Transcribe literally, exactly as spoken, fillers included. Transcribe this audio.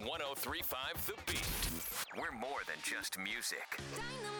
one oh three point five The Beat. We're more than just music. Dynamite.